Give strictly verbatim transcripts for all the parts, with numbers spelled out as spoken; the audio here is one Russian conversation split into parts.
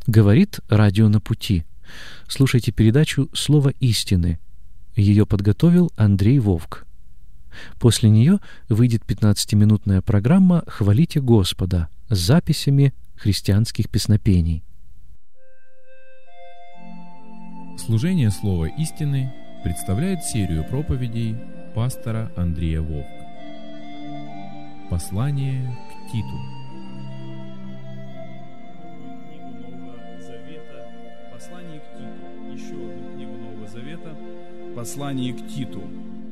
Говорит радио «На пути». Слушайте передачу «Слово истины». Ее подготовил Андрей Вовк. После нее выйдет пятнадцатиминутная программа «Хвалите Господа» с записями христианских песнопений. Служение «Слова истины» представляет серию проповедей пастора Андрея Вовка. Послание к Титу. Послание к Титу. Еще одну книгу Нового Завета. Послание к Титу.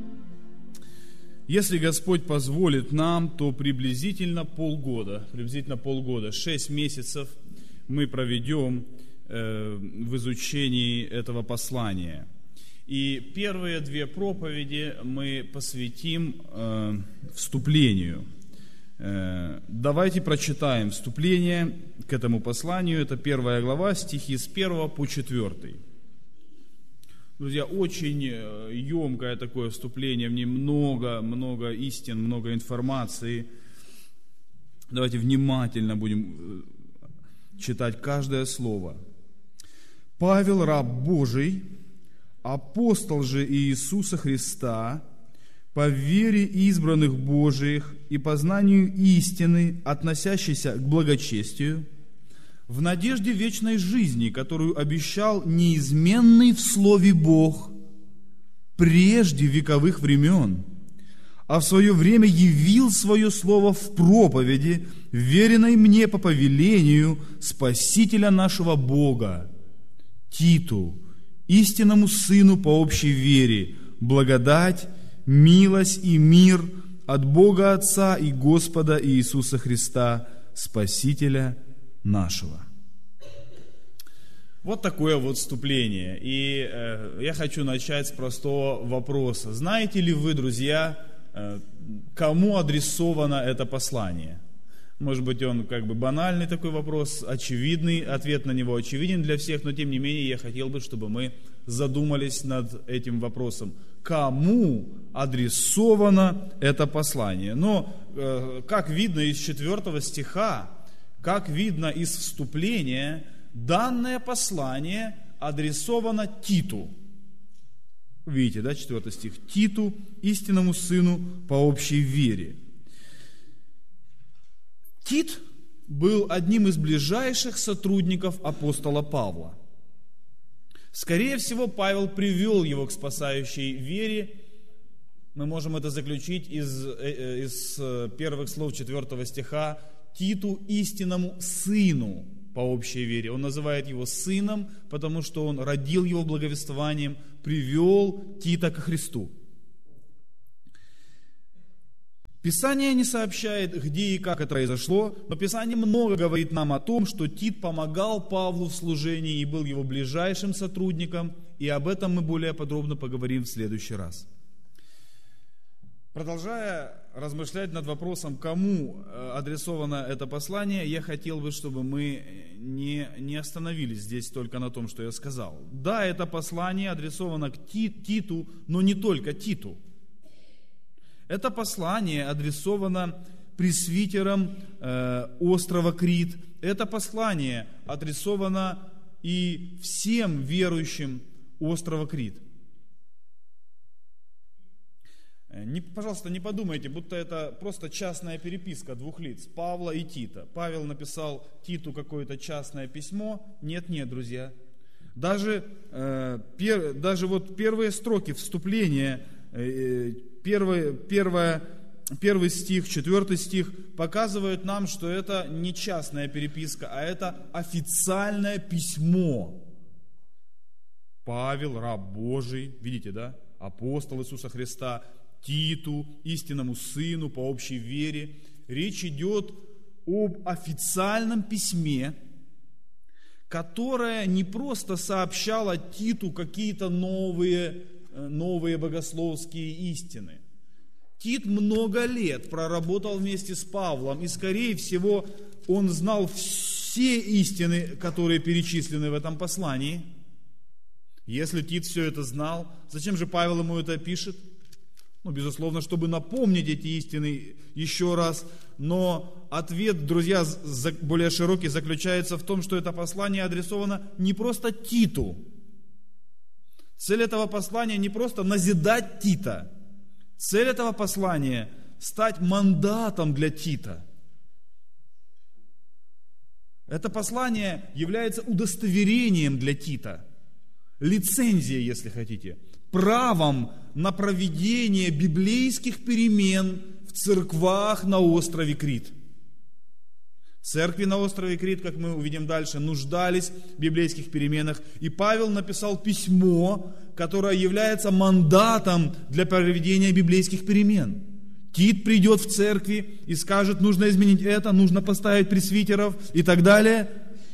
Если Господь позволит нам, то приблизительно полгода, приблизительно полгода, шесть месяцев мы проведем э, в изучении этого послания. И первые две проповеди мы посвятим э, вступлению. Э, давайте прочитаем вступление к этому посланию. Это первая глава, стихи с первого по четвертый. Друзья, очень емкое такое вступление, в нем много, много истин, много информации. Давайте внимательно будем читать каждое слово. «Павел, раб Божий, апостол же Иисуса Христа, по вере избранных Божиих и по знанию истины, относящейся к благочестию, в надежде вечной жизни, которую обещал неизменный в Слове Бог прежде вековых времен, а в свое время явил свое Слово в проповеди, веренной мне по повелению Спасителя нашего Бога, Титу, истинному сыну по общей вере, благодать, милость и мир от Бога Отца и Господа Иисуса Христа, Спасителя нашего». Вот такое вот вступление. И э, я хочу начать с простого вопроса. Знаете ли вы, друзья, э, кому адресовано это послание? Может быть, он как бы банальный такой вопрос, очевидный, ответ на него очевиден для всех, но тем не менее я хотел бы, чтобы мы задумались над этим вопросом. Кому адресовано это послание? Но, э, как видно из четвертого стиха, как видно из вступления, данное послание адресовано Титу. Видите, да, четвертый стих. Титу, истинному сыну по общей вере. Тит был одним из ближайших сотрудников апостола Павла. Скорее всего, Павел привел его к спасающей вере. Мы можем это заключить из, из первых слов четвертого стиха. Титу, истинному сыну по общей вере. Он называет его сыном, потому что он родил его благовествованием, привел Тита ко Христу. Писание не сообщает, где и как это произошло, но Писание много говорит нам о том, что Тит помогал Павлу в служении и был его ближайшим сотрудником, и об этом мы более подробно поговорим в следующий раз. Продолжая размышлять над вопросом, кому адресовано это послание, я хотел бы, чтобы мы не, не остановились здесь только на том, что я сказал. Да, это послание адресовано к Титу, но не только Титу. Это послание адресовано пресвитерам э, острова Крит. Это послание адресовано и всем верующим острова Крит. Не, пожалуйста, не подумайте, будто это просто частная переписка двух лиц, Павла и Тита. Павел написал Титу какое-то частное письмо. Нет, нет, друзья. Даже, э, пер, даже вот первые строки вступления, э, первый, первое, первый стих, четвертый стих показывают нам, что это не частная переписка, а это официальное письмо. Павел, раб Божий, видите, да? Апостол Иисуса Христа, Титу, истинному сыну по общей вере. Речь идет об официальном письме, которое не просто сообщало Титу какие-то новые, новые богословские истины. Тит много лет проработал вместе с Павлом, и, скорее всего, он знал все истины, которые перечислены в этом послании. Если Тит все это знал, зачем же Павел ему это пишет? Ну, безусловно, чтобы напомнить эти истины еще раз. Но ответ, друзья, более широкий заключается в том, что это послание адресовано не просто Титу. Цель этого послания не просто назидать Тита. Цель этого послания – стать мандатом для Тита. Это послание является удостоверением для Тита, лицензией, если хотите, правом на проведение библейских перемен в церквах на острове Крит. Церкви на острове Крит, как мы увидим дальше, нуждались в библейских переменах, и Павел написал письмо, которое является мандатом для проведения библейских перемен. Тит придет в церкви и скажет, нужно изменить это, нужно поставить пресвитеров и так далее.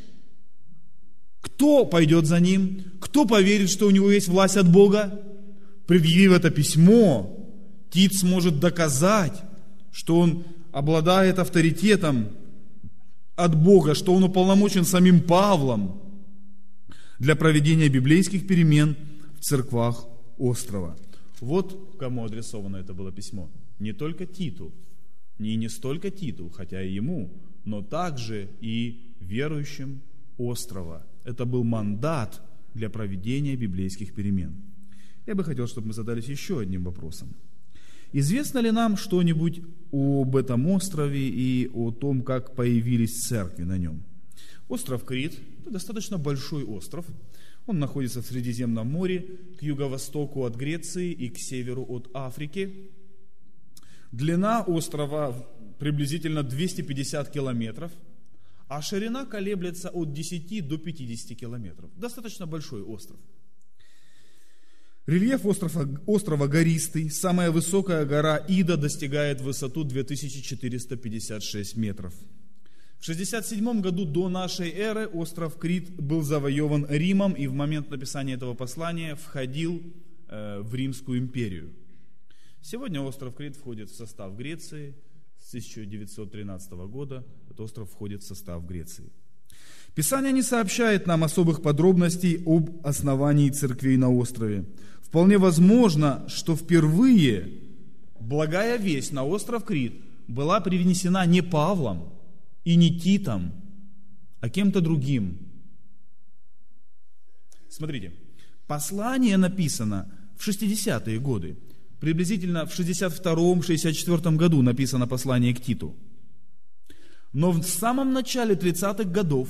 Кто пойдет за ним? Кто поверит, что у него есть власть от Бога? Предъявив это письмо, Тит сможет доказать, что он обладает авторитетом от Бога, что он уполномочен самим Павлом для проведения библейских перемен в церквах острова. Вот кому адресовано это было письмо. Не только Титу, и не столько Титу, хотя и ему, но также и верующим острова. Это был мандат для проведения библейских перемен. Я бы хотел, чтобы мы задались еще одним вопросом. Известно ли нам что-нибудь об этом острове и о том, как появились церкви на нем? Остров Крит – это достаточно большой остров. Он находится в Средиземном море, к юго-востоку от Греции и к северу от Африки. Длина острова приблизительно двести пятьдесят километров, а ширина колеблется от десяти до пятидесяти километров. Достаточно большой остров. Рельеф острова, острова гористый. Самая высокая гора Ида достигает высоту две тысячи четыреста пятьдесят шесть метров. В шестьдесят седьмом году до нашей эры остров Крит был завоеван Римом и в момент написания этого послания входил э, в Римскую империю. Сегодня остров Крит входит в состав Греции. С тысяча девятьсот тринадцатого года этот остров входит в состав Греции. Писание не сообщает нам особых подробностей об основании церквей на острове. Вполне возможно, что впервые благая весть на остров Крит была привнесена не Павлом и не Титом, а кем-то другим. Смотрите, послание написано в шестидесятые годы. Приблизительно в шестьдесят втором — шестьдесят четвёртом году написано послание к Титу. Но в самом начале тридцатых годов,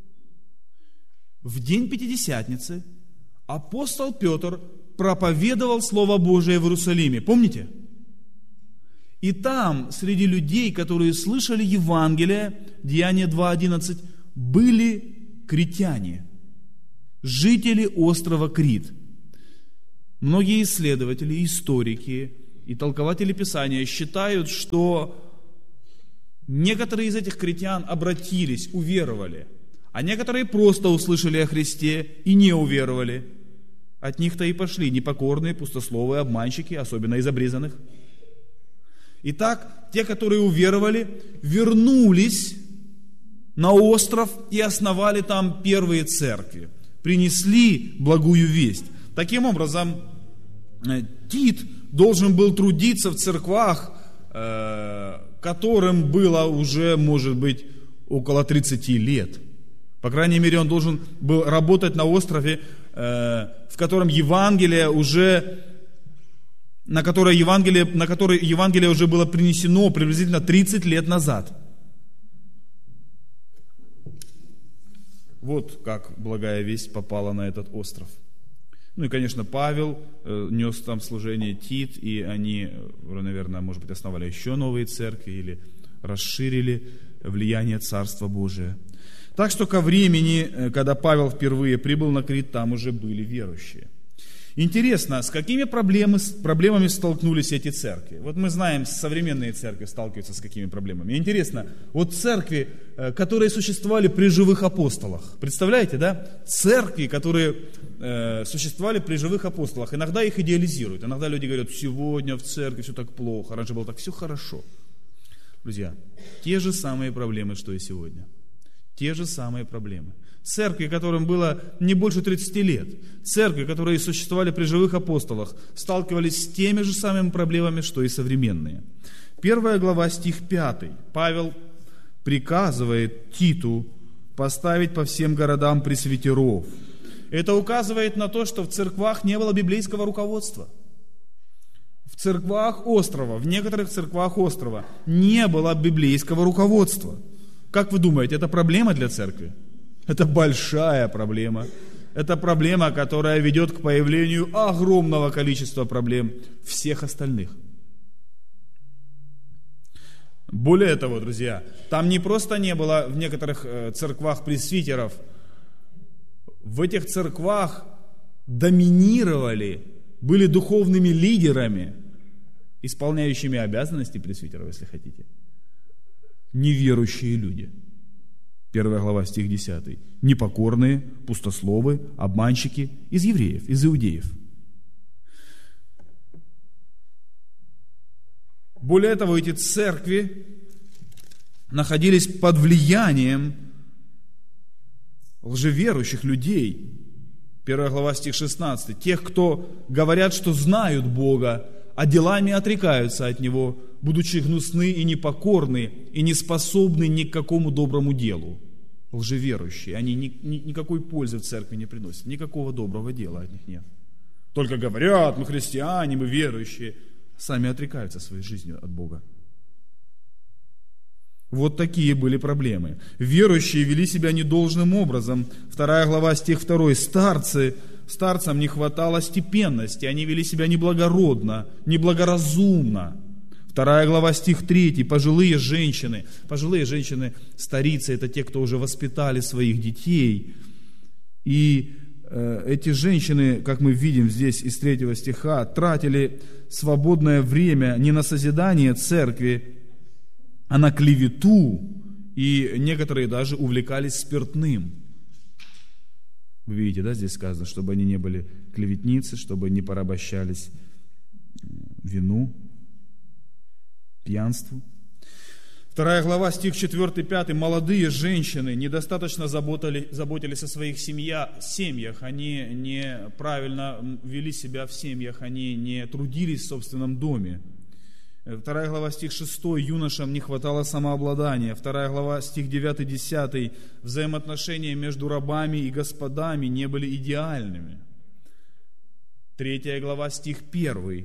в день Пятидесятницы, апостол Петр проповедовал Слово Божие в Иерусалиме. Помните? И там, среди людей, которые слышали Евангелие, Деяния два одиннадцать, были критяне, жители острова Крит. Многие исследователи, историки и толкователи Писания считают, что некоторые из этих критян обратились, уверовали, а некоторые просто услышали о Христе и не уверовали. От них-то и пошли непокорные, пустословые, обманщики, особенно из обрезанных. Итак, те, которые уверовали, вернулись на остров и основали там первые церкви, принесли благую весть. Таким образом, Тит должен был трудиться в церквах, которым было уже, может быть, около тридцати лет. По крайней мере, он должен был работать на острове, в котором Евангелие уже, на которое Евангелие, на которое Евангелие уже было принесено приблизительно тридцать лет назад. Вот как благая весть попала на этот остров. Ну и, конечно, Павел э, нес там служение, Тит, и они, наверное, может быть, основали еще новые церкви или расширили влияние Царства Божия. Так что ко времени, когда Павел впервые прибыл на Крит, там уже были верующие. Интересно, с какими проблемами, проблемами столкнулись эти церкви? Вот мы знаем, современные церкви сталкиваются с какими проблемами. Интересно, вот церкви, которые существовали при живых апостолах, представляете, да? Церкви, которые э, существовали при живых апостолах, иногда их идеализируют. Иногда люди говорят, сегодня в церкви все так плохо, раньше было так все хорошо. Друзья, те же самые проблемы, что и сегодня. те же самые проблемы. Церкви, которым было не больше тридцати лет, церкви, которые существовали при живых апостолах, сталкивались с теми же самыми проблемами, что и современные. Первая глава, стих пятый. Павел приказывает Титу поставить по всем городам пресвитеров. Это указывает на то, что в церквах не было библейского руководства. В церквах острова, в некоторых церквах острова не было библейского руководства. Как вы думаете, это проблема для церкви? Это большая проблема. Это проблема, которая ведет к появлению огромного количества проблем всех остальных. Более того, друзья, там не просто не было в некоторых церквах пресвитеров, в этих церквах доминировали, были духовными лидерами, исполняющими обязанности пресвитеров, если хотите, неверующие люди. Первая глава, стих десятый. Непокорные, пустословы, обманщики из евреев, из иудеев. Более того, эти церкви находились под влиянием лжеверующих людей. Первая глава, стих шестнадцатый. Тех, кто говорят, что знают Бога, а делами отрекаются от Него, будучи гнусны и непокорны, и не способны ни к какому доброму делу. Лжеверующие, они ни, ни, никакой пользы в церкви не приносят, никакого доброго дела от них нет. Только говорят, мы христиане, мы верующие, сами отрекаются своей жизнью от Бога. Вот такие были проблемы. Верующие вели себя недолжным образом. Вторая глава, стих второй. Старцы, старцам не хватало степенности, они вели себя неблагородно, неблагоразумно. Вторая глава, стих третий. Пожилые женщины. Пожилые женщины, старицы, это те, кто уже воспитали своих детей. И э, эти женщины, как мы видим здесь из третьего стиха, тратили свободное время не на созидание церкви, а на клевету, и некоторые даже увлекались спиртным. Вы видите, да, здесь сказано, чтобы они не были клеветницы, чтобы не порабощались вину, пьянству. Вторая глава, стих четвёртый, пятый. Молодые женщины недостаточно заботили, заботились о своих семья, семьях, они неправильно вели себя в семьях, они не трудились в собственном доме. Вторая глава, стих шестой. Юношам не хватало самообладания. Вторая глава, стих девятый, десятый. Взаимоотношения между рабами и господами не были идеальными. Третья глава, стих первый.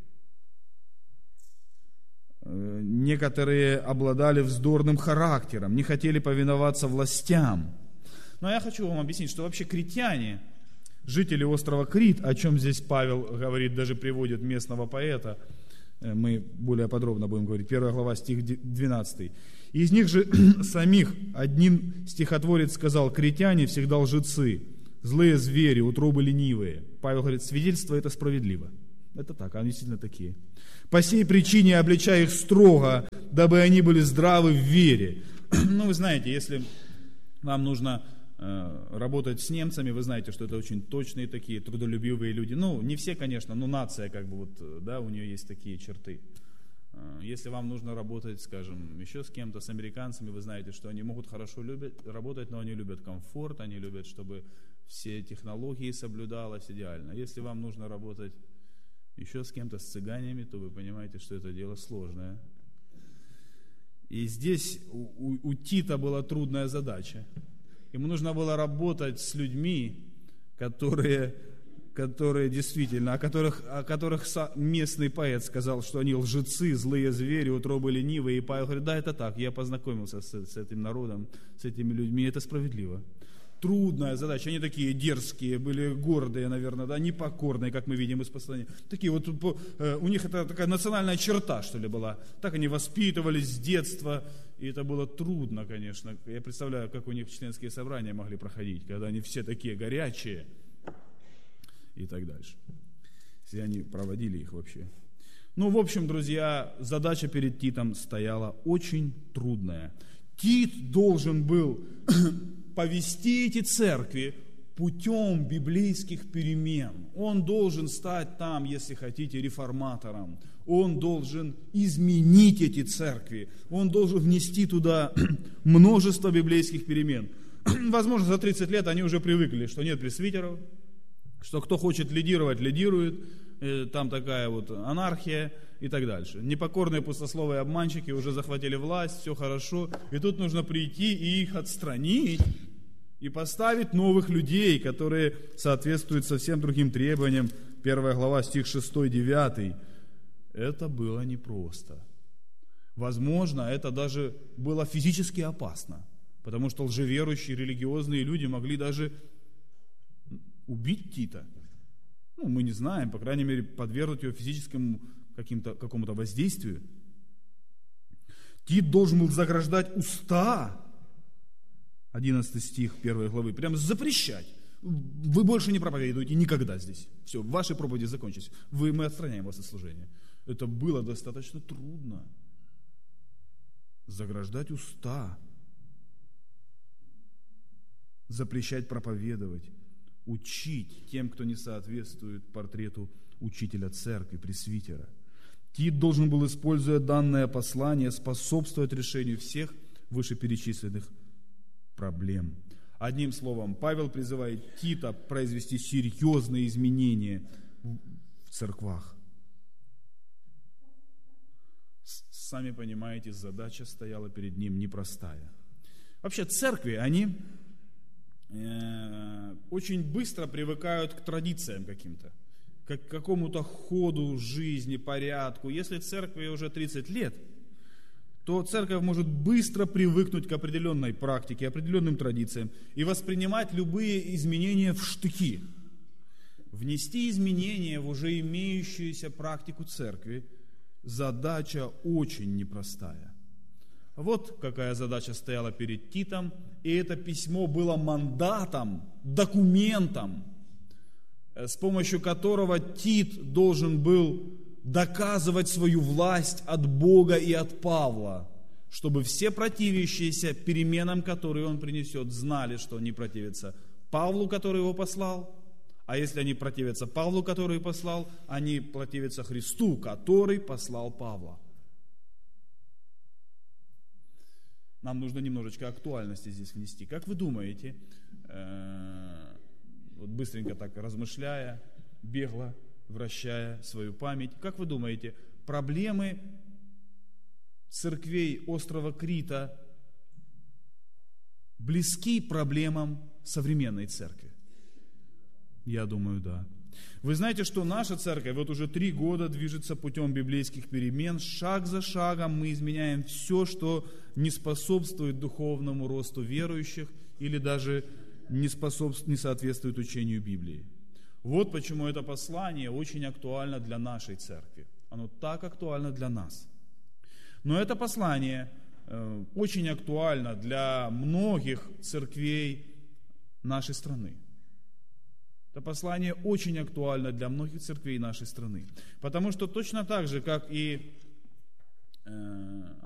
Некоторые обладали вздорным характером, не хотели повиноваться властям. Но я хочу вам объяснить, что вообще критяне, жители острова Крит, о чем здесь Павел говорит, даже приводит местного поэта, мы более подробно будем говорить, первая глава, стих двенадцатый. Из них же самих один стихотворец сказал: критяне всегда лжецы, злые звери, утробы ленивые. Павел говорит, свидетельство это справедливо. Это так, они действительно такие. По сей причине обличай их строго, дабы они были здравы в вере. Ну, вы знаете, если вам нужно э, работать с немцами, вы знаете, что это очень точные такие, трудолюбивые люди. Ну, не все, конечно, но нация, как бы вот, да, у нее есть такие черты. Если вам нужно работать, скажем, еще с кем-то, с американцами, вы знаете, что они могут хорошо любят, работать, но они любят комфорт, они любят, чтобы все технологии соблюдалось идеально. Если вам нужно работать еще с кем-то, с цыганями, то вы понимаете, что это дело сложное. И здесь у, у, у Тита была трудная задача. Ему нужно было работать с людьми, которые, которые действительно, о которых, о которых местный поэт сказал, что они лжецы, злые звери, утробы ленивые. И Павел говорит, да, это так, я познакомился с, с этим народом, с этими людьми, это справедливо. Трудная задача, они такие дерзкие, были гордые, наверное, да, непокорные, как мы видим из послания. Такие вот, у них это такая национальная черта, что ли, была. Так они воспитывались с детства, и это было трудно, конечно. Я представляю, как у них членские собрания могли проходить, когда они все такие горячие и так дальше. Если они проводили их вообще. Ну, в общем, друзья, задача перед Титом стояла очень трудная. Тит должен был повести эти церкви путем библейских перемен. Он должен стать там, если хотите, реформатором. Он должен изменить эти церкви. Он должен внести туда множество библейских перемен. Возможно, за тридцать лет они уже привыкли, что нет пресвитеров, что кто хочет лидировать, лидирует. Там такая вот анархия и так дальше. Непокорные пустословые обманщики уже захватили власть, все хорошо. И тут нужно прийти и их отстранить. И поставить новых людей, которые соответствуют совсем другим требованиям. Первая глава, стих шестой-девятый. Это было непросто. Возможно, это даже было физически опасно. Потому что лжеверующие, религиозные люди могли даже убить Тита. Ну, мы не знаем, по крайней мере, подвергнуть его физическому каким-то, какому-то воздействию. Тит должен был заграждать уста. одиннадцатый стих первой главы, прям запрещать. Вы больше не проповедуете никогда здесь. Все, ваши проповеди закончились. Вы, мы отстраняем вас от служения. Это было достаточно трудно. Заграждать уста. Запрещать проповедовать. Учить тем, кто не соответствует портрету учителя церкви, пресвитера. Тит должен был, используя данное послание, способствовать решению всех вышеперечисленных проблем. Одним словом, Павел призывает Тита произвести серьезные изменения в церквах. Сами понимаете, задача стояла перед ним непростая. Вообще, церкви, они э, очень быстро привыкают к традициям каким-то, к какому-то ходу жизни, порядку. Если церкви уже тридцать лет, то церковь может быстро привыкнуть к определенной практике, определенным традициям и воспринимать любые изменения в штыки. Внести изменения в уже имеющуюся практику церкви – задача очень непростая. Вот какая задача стояла перед Титом, и это письмо было мандатом, документом, с помощью которого Тит должен был доказывать свою власть от Бога и от Павла, чтобы все противящиеся переменам, которые он принесет, знали, что они противятся Павлу, который его послал, а если они противятся Павлу, который послал, они противятся Христу, который послал Павла. Нам нужно немножечко актуальности здесь внести. Как вы думаете, вот быстренько так размышляя, бегло, вращая свою память, как вы думаете, проблемы церквей острова Крита близки проблемам современной церкви? Я думаю, да. Вы знаете, что наша церковь вот уже три года движется путем библейских перемен. Шаг за шагом мы изменяем все, что не способствует духовному росту верующих или даже не, способствует, не соответствует учению Библии. Вот почему это послание очень актуально для нашей церкви. Оно так актуально для нас. Но это послание э, очень актуально для многих церквей нашей страны. Это послание очень актуально для многих церквей нашей страны. Потому что точно так же, как и э,